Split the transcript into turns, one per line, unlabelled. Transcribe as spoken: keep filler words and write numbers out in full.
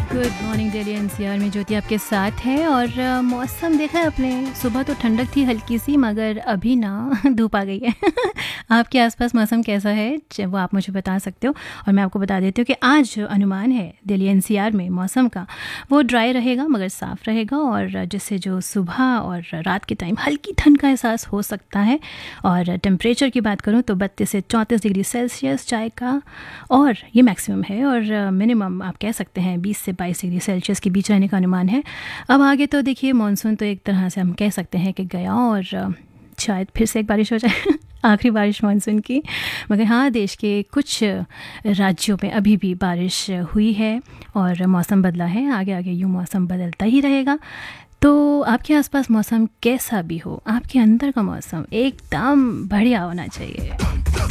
Good morning Delhi NCR में ज्योति आपके साथ है। और अ, मौसम देखा है आपने, सुबह तो ठंडक थी हल्की सी, मगर अभी ना धूप आ गई है। आपके आसपास मौसम कैसा है च- वो आप मुझे बता सकते हो। और मैं आपको बता देती हूँ कि आज जो अनुमान है दिल्ली एनसीआर में मौसम का, वो ड्राई रहेगा मगर साफ़ रहेगा, और जिससे जो सुबह और रात के टाइम हल्की ठंड का एहसास हो सकता है। और टेम्परेचर की बात करूँ तो बत्तीस से चौंतीस डिग्री सेल्सियस चाय का, और ये मैक्सिमम है। और मिनिमम आप कह सकते हैं बीस से बाईस डिग्री सेल्सियस के बीच रहने का अनुमान है। अब आगे तो देखिए, मानसून तो एक तरह से हम कह सकते हैं कि गया, और अ, शायद फिर से एक बारिश हो जाए। आखिरी बारिश मानसून की। मगर हाँ, देश के कुछ राज्यों में अभी भी बारिश हुई है और मौसम बदला है। आगे आगे यूँ मौसम बदलता ही रहेगा। तो आपके आसपास मौसम कैसा भी हो, आपके अंदर का मौसम एकदम बढ़िया होना चाहिए।